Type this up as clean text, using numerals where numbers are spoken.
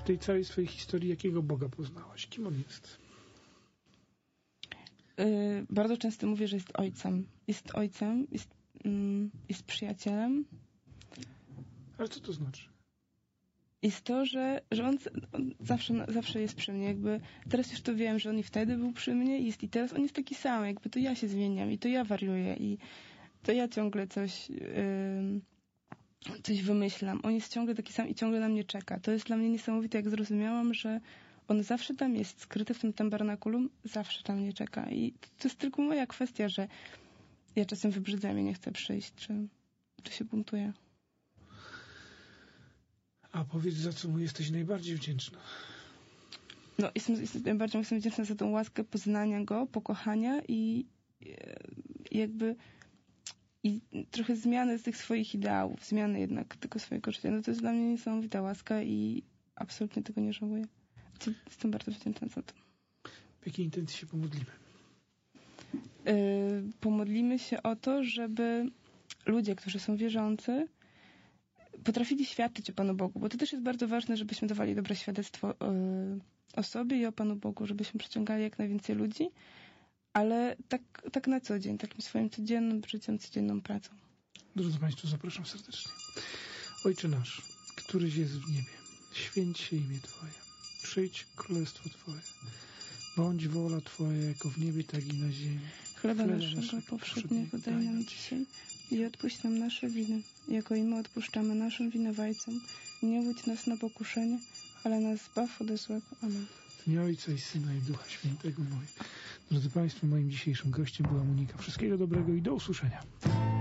tej całej swojej historii, jakiego Boga poznałaś? Kim On jest? Bardzo często mówię, że jest ojcem. Jest ojcem, jest przyjacielem. Ale co to znaczy? Jest to, że on zawsze jest przy mnie. Jakby teraz już to wiem, że on i wtedy był przy mnie i teraz on jest taki sam. Jakby to ja się zmieniam i to ja wariuję i to ja ciągle coś wymyślam. On jest ciągle taki sam i ciągle na mnie czeka. To jest dla mnie niesamowite, jak zrozumiałam, że on zawsze tam jest, skryty w tym tabernakulum, zawsze tam mnie czeka. I to jest tylko moja kwestia, że ja czasem wybrzydzam i nie chcę przyjść, czy się buntuję. A powiedz, za co mu jesteś najbardziej wdzięczna? No, najbardziej jestem wdzięczna za tą łaskę poznania go, pokochania i jakby i trochę zmiany z tych swoich ideałów, zmiany jednak tego swojego życia. No to jest dla mnie niesamowita łaska i absolutnie tego nie żałuję. Jestem bardzo wdzięczna za to. W jakiej intencji się pomodlimy? Pomodlimy się o to, żeby ludzie, którzy są wierzący, potrafili świadczyć o Panu Bogu, bo to też jest bardzo ważne, żebyśmy dawali dobre świadectwo o sobie i o Panu Bogu, żebyśmy przyciągali jak najwięcej ludzi, ale tak na co dzień, takim swoim codziennym życiem, codzienną pracą. Drodzy Państwo, zapraszam serdecznie. Ojcze nasz, któryś jest w niebie, święć się imię Twoje, przyjdź królestwo Twoje, bądź wola Twoja jako w niebie, tak i na ziemi. Chleba naszego powszedniego daj nam dzisiaj i odpuść nam nasze winy, jako i my odpuszczamy naszym winowajcom. Nie wódź nas na pokuszenie, ale nas zbaw ode złego. Amen. W imię Ojca i Syna i Ducha Świętego moje. Drodzy Państwo, moim dzisiejszym gościem była Monika. Wszystkiego dobrego i do usłyszenia.